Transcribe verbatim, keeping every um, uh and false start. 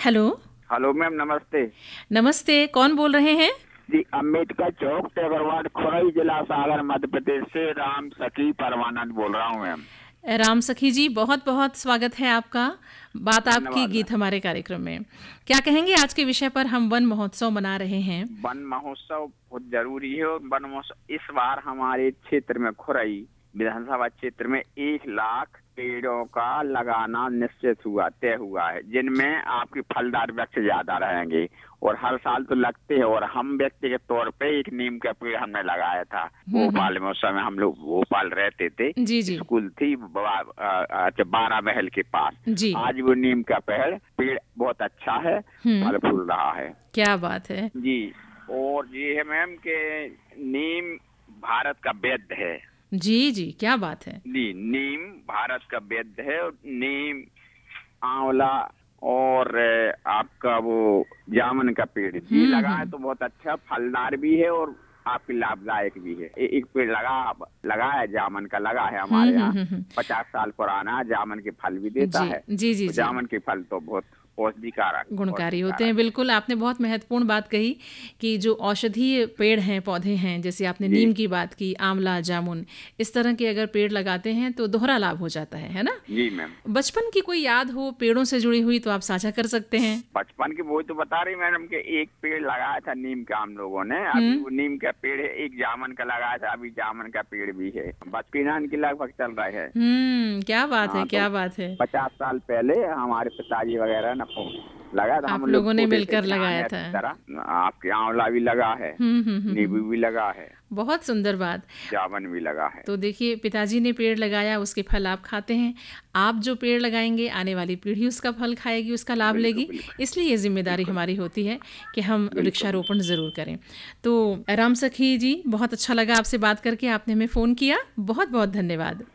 Hello. Hello ma'am, नमस्ते। नमस्ते, कौन बोल रहे हैं? जी, अम्बेडकर चौक, टेबरवाड, खुरई, जिला सागर, मध्य प्रदेश से राम सखी परमानंद बोल रहा हूँ मैम। राम सखी जी, बहुत बहुत स्वागत है आपका। बात आपकी, धन्यवाद गीत हमारे कार्यक्रम में। क्या कहेंगे आज के विषय पर? हम वन महोत्सव मना रहे हैं। वन महोत्सव बहुत जरूरी है और वन महोत्सव इस बार हमारे क्षेत्र में, खुरई विधानसभा क्षेत्र में एक लाख पेड़ों का लगाना निश्चित हुआ, तय हुआ है, जिनमें आपके फलदार वृक्ष ज्यादा रहेंगे और हर साल तो लगते हैं। और हम व्यक्तिगत तौर पे एक नीम का पेड़ हमने लगाया था भोपाल में। उस समय हम लोग भोपाल रहते थे, जी जी स्कूल थी बारह महल के पास जी। आज वो नीम का पेड़ पेड़ बहुत अच्छा है, फल फूल रहा है। क्या बात है जी। और ये है मैम के नीम भारत का वैद्य है। जी जी, क्या बात है। जी, नीम भारत का वैद्य है। और नीम, आंवला और आपका वो जामुन का पेड़ जी लगा है तो बहुत अच्छा, फलदार भी है और आपकी लाभदायक भी है। ए, एक पेड़ लगा लगा है, जामुन का लगा है हमारे यहाँ, पचास साल पुराना, जामुन के फल भी देता जी, है। जी जी, जामुन के फल तो बहुत औषधिकारक गुणकारी होते हैं। बिल्कुल, आपने बहुत महत्वपूर्ण बात कही कि जो औषधीय पेड़ हैं, पौधे हैं, जैसे आपने नीम की बात की, आंवला, जामुन, इस तरह के अगर पेड़ लगाते हैं तो दोहरा लाभ हो जाता है है ना? जी मैम। बचपन की कोई याद हो पेड़ों से जुड़ी हुई तो आप साझा कर सकते हैं। बचपन की वो तो बता रही मैडम के एक पेड़ लगाया था नीम का हम लोगों ने। अभी वो नीम का पेड़ है, एक जामुन का लगाया था, अभी जामुन का पेड़ भी है। बचपन की लगभग चल रहा है। हम्म क्या बात है, क्या बात है। पचास साल पहले हमारे पिताजी वगैरह न लगा था, आप हम लोगों ने छोटे मिलकर थे, लगाया था। तरह आपके आंवला भी लगा है, नींबू भी लगा है, बहुत सुंदर बात, जामुन भी लगा है। तो देखिए, पिताजी ने पेड़ लगाया, उसके फल आप खाते हैं। आप जो पेड़ लगाएंगे, आने वाली पीढ़ी उसका फल खाएगी, उसका लाभ लेगी। इसलिए ये जिम्मेदारी हमारी होती है कि हम वृक्षारोपण जरूर करें। तो राम सखी जी, बहुत अच्छा लगा आपसे बात करके, आपने हमें फोन किया, बहुत बहुत धन्यवाद।